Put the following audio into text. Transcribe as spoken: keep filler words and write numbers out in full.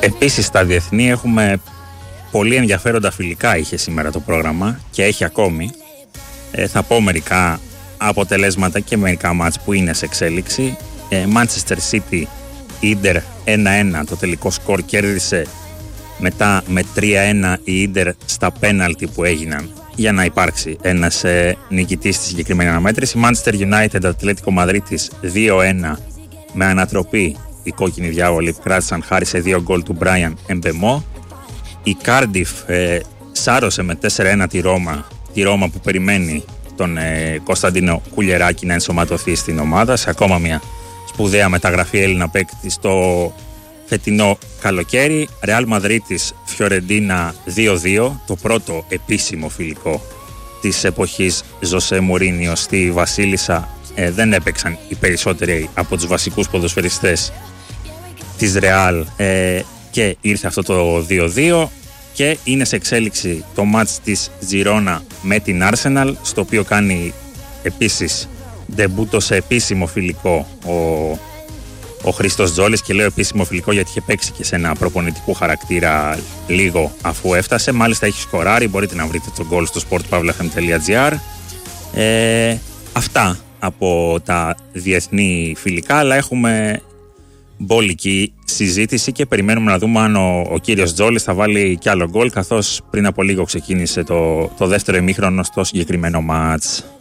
Επίσης στα διεθνή έχουμε πολύ ενδιαφέροντα φιλικά, είχε σήμερα το πρόγραμμα και έχει ακόμη. Ε, θα πω μερικά αποτελέσματα και μερικά μάτς που είναι σε εξέλιξη. ε, Manchester City Ίντερ ένα ένα, το τελικό σκορ, κέρδισε μετά με τρία ένα η Ίντερ στα πέναλτι που έγιναν για να υπάρξει ένας ε, νικητής στη συγκεκριμένη αναμέτρηση. Manchester United Ατλέτικο Μαδρίτης δύο ένα με ανατροπή. Οι κόκκινοι διάβολοι κράτησαν χάρη σε δύο γκολ του Brian Mbemo. Η Cardiff ε, σάρωσε με τέσσερα ένα τη Ρώμα, τη Ρώμα που περιμένει τον ε, Κωνσταντίνο Κουλιεράκη να ενσωματωθεί στην ομάδα σε ακόμα μια σπουδαία μεταγραφή Έλληνα παίκτη στο φετινό καλοκαίρι. Ρεάλ Μαδρίτης Φιωρεντίνα δύο δύο, το πρώτο επίσημο φιλικό της εποχής Ζωσέ Μουρίνιο στη Βασίλισσα. Ε, δεν έπαιξαν οι περισσότεροι από τους βασικούς ποδοσφαιριστές της Ρεάλ ε, και ήρθε αυτό το δύο δύο. Και είναι σε εξέλιξη το μάτς της Τζιρόνα με την Arsenal, στο οποίο κάνει επίσης ντεμπούτο σε επίσημο φιλικό ο, ο Χρήστος Τζόλης. Και λέω επίσημο φιλικό γιατί είχε παίξει και σε ένα προπονητικού χαρακτήρα λίγο αφού έφτασε. Μάλιστα έχει σκοράρει, μπορείτε να βρείτε τον γκολ στο sportpavlafm τελεία gr. ε, Αυτά από τα διεθνή φιλικά, αλλά έχουμε μπόλικη συζήτηση και περιμένουμε να δούμε αν ο, ο κύριος Τζόλης θα βάλει κι άλλο γκολ, καθώς πριν από λίγο ξεκίνησε το, το δεύτερο ημίχρονο στο συγκεκριμένο μάτς.